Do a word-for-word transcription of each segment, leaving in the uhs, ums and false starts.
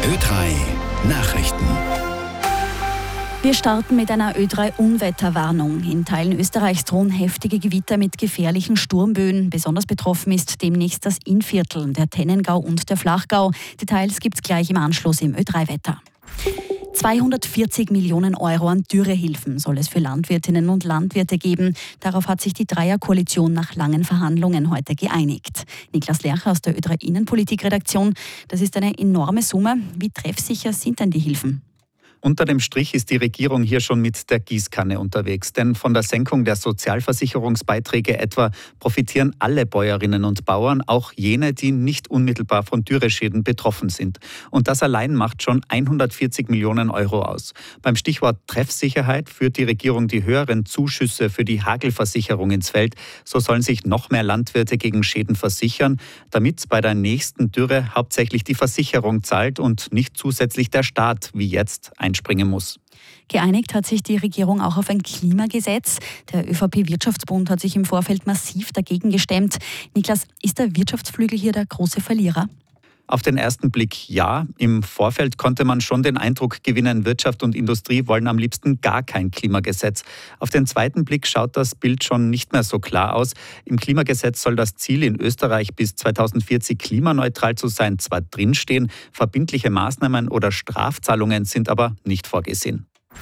Ö drei Nachrichten. Wir starten mit einer Ö drei Unwetterwarnung. In Teilen Österreichs drohen heftige Gewitter mit gefährlichen Sturmböen. Besonders betroffen ist demnächst das Innviertel, der Tennengau und der Flachgau. Details gibt's gleich im Anschluss im Ö drei Wetter. zweihundertvierzig Millionen Euro an Dürrehilfen soll es für Landwirtinnen und Landwirte geben. Darauf hat sich die Dreierkoalition nach langen Verhandlungen heute geeinigt. Niklas Lercher aus der Ö drei Innenpolitik-Redaktion. Das ist eine enorme Summe. Wie treffsicher sind denn die Hilfen? Unter dem Strich ist die Regierung hier schon mit der Gießkanne unterwegs. Denn von der Senkung der Sozialversicherungsbeiträge etwa profitieren alle Bäuerinnen und Bauern, auch jene, die nicht unmittelbar von Dürreschäden betroffen sind. Und das allein macht schon hundertvierzig Millionen Euro aus. Beim Stichwort Treffsicherheit führt die Regierung die höheren Zuschüsse für die Hagelversicherung ins Feld. So sollen sich noch mehr Landwirte gegen Schäden versichern, damit bei der nächsten Dürre hauptsächlich die Versicherung zahlt und nicht zusätzlich der Staat, wie jetzt, einspringen muss. Geeinigt hat sich die Regierung auch auf ein Klimagesetz. Der Ö V P-Wirtschaftsbund hat sich im Vorfeld massiv dagegen gestemmt. Niklas, ist der Wirtschaftsflügel hier der große Verlierer? Auf den ersten Blick ja. Im Vorfeld konnte man schon den Eindruck gewinnen, Wirtschaft und Industrie wollen am liebsten gar kein Klimagesetz. Auf den zweiten Blick schaut das Bild schon nicht mehr so klar aus. Im Klimagesetz soll das Ziel, in Österreich bis zweitausendvierzig klimaneutral zu sein, zwar drinstehen, verbindliche Maßnahmen oder Strafzahlungen sind aber nicht vorgesehen.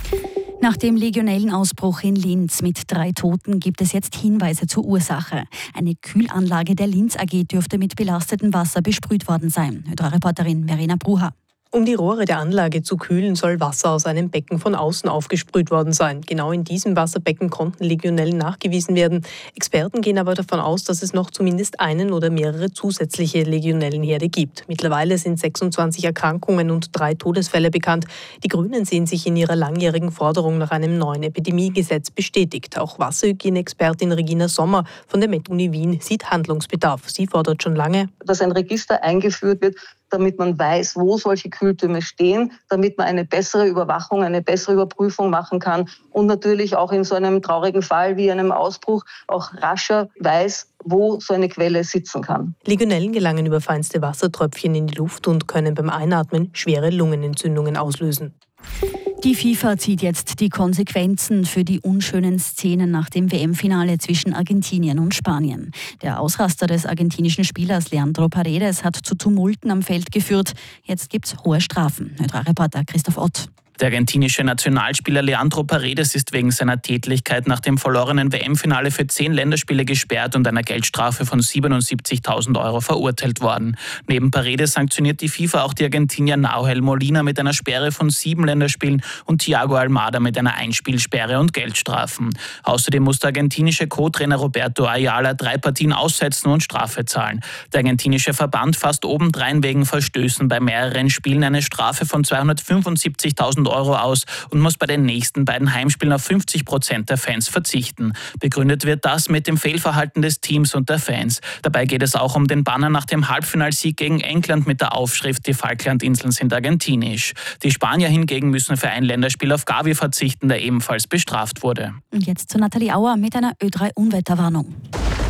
Nach dem Legionellenausbruch in Linz mit drei Toten gibt es jetzt Hinweise zur Ursache. Eine Kühlanlage der Linz A G dürfte mit belastetem Wasser besprüht worden sein. Ö drei Reporterin Verena Brucher. Um die Rohre der Anlage zu kühlen, soll Wasser aus einem Becken von außen aufgesprüht worden sein. Genau in diesem Wasserbecken konnten Legionellen nachgewiesen werden. Experten gehen aber davon aus, dass es noch zumindest einen oder mehrere zusätzliche Legionellenherde gibt. Mittlerweile sind sechsundzwanzig Erkrankungen und drei Todesfälle bekannt. Die Grünen sehen sich in ihrer langjährigen Forderung nach einem neuen Epidemiegesetz bestätigt. Auch Wasserhygieneexpertin Regina Sommer von der MedUni Wien sieht Handlungsbedarf. Sie fordert schon lange, dass ein Register eingeführt wird, damit man weiß, wo solche Kühltürme stehen, damit man eine bessere Überwachung, eine bessere Überprüfung machen kann und natürlich auch in so einem traurigen Fall wie einem Ausbruch auch rascher weiß, wo so eine Quelle sitzen kann. Legionellen gelangen über feinste Wassertröpfchen in die Luft und können beim Einatmen schwere Lungenentzündungen auslösen. Die FIFA zieht jetzt die Konsequenzen für die unschönen Szenen nach dem W M-Finale zwischen Argentinien und Spanien. Der Ausraster des argentinischen Spielers Leandro Paredes hat zu Tumulten am Feld geführt. Jetzt gibt's hohe Strafen. Ö drei Reporter Christoph Ott. Der argentinische Nationalspieler Leandro Paredes ist wegen seiner Tätlichkeit nach dem verlorenen W M-Finale für zehn Länderspiele gesperrt und einer Geldstrafe von siebenundsiebzigtausend Euro verurteilt worden. Neben Paredes sanktioniert die FIFA auch die Argentinier Nahuel Molina mit einer Sperre von sieben Länderspielen und Thiago Almada mit einer Einspielsperre und Geldstrafen. Außerdem muss der argentinische Co-Trainer Roberto Ayala drei Partien aussetzen und Strafe zahlen. Der argentinische Verband fasst obendrein wegen Verstößen bei mehreren Spielen eine Strafe von zweihundertfünfundsiebzigtausend Euro aus und muss bei den nächsten beiden Heimspielen auf fünfzig Prozent der Fans verzichten. Begründet wird das mit dem Fehlverhalten des Teams und der Fans. Dabei geht es auch um den Banner nach dem Halbfinalsieg gegen England mit der Aufschrift "Die Falklandinseln sind argentinisch". Die Spanier hingegen müssen für ein Länderspiel auf Gavi verzichten, der ebenfalls bestraft wurde. Und jetzt zu Nathalie Auer mit einer Ö drei Unwetterwarnung.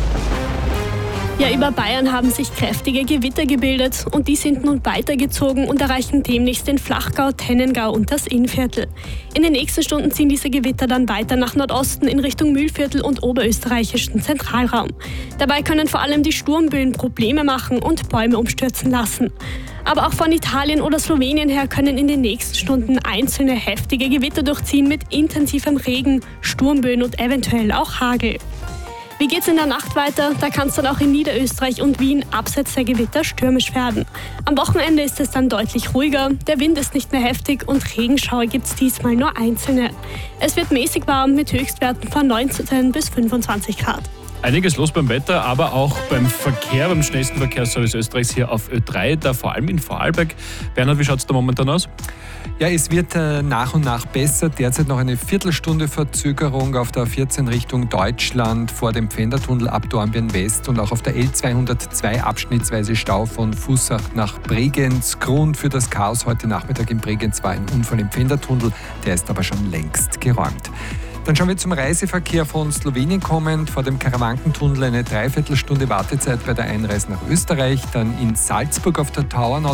Ja, über Bayern haben sich kräftige Gewitter gebildet und die sind nun weitergezogen und erreichen demnächst den Flachgau, Tennengau und das Innviertel. In den nächsten Stunden ziehen diese Gewitter dann weiter nach Nordosten in Richtung Mühlviertel und oberösterreichischen Zentralraum. Dabei können vor allem die Sturmböen Probleme machen und Bäume umstürzen lassen. Aber auch von Italien oder Slowenien her können in den nächsten Stunden einzelne heftige Gewitter durchziehen mit intensivem Regen, Sturmböen und eventuell auch Hagel. Wie geht's in der Nacht weiter? Da kann es dann auch in Niederösterreich und Wien abseits der Gewitter stürmisch werden. Am Wochenende ist es dann deutlich ruhiger, der Wind ist nicht mehr heftig und Regenschauer gibt's diesmal nur einzelne. Es wird mäßig warm mit Höchstwerten von neunzehn bis fünfundzwanzig Grad. Einiges los beim Wetter, aber auch beim Verkehr, beim schnellsten Verkehrsservice Österreichs hier auf Ö drei, da vor allem in Vorarlberg. Bernhard, wie schaut es da momentan aus? Ja, es wird äh, nach und nach besser. Derzeit noch eine Viertelstunde Verzögerung auf der A vierzehn Richtung Deutschland vor dem Pfändertunnel ab Dornbirn West und auch auf der L zweihundertzwei abschnittsweise Stau von Fussach nach Bregenz. Grund für das Chaos heute Nachmittag in Bregenz war ein Unfall im Pfändertunnel, der ist aber schon längst geräumt. Dann schauen wir zum Reiseverkehr von Slowenien kommend. Vor dem Karawankentunnel eine Dreiviertelstunde Wartezeit bei der Einreise nach Österreich. Dann in Salzburg auf der Tauernau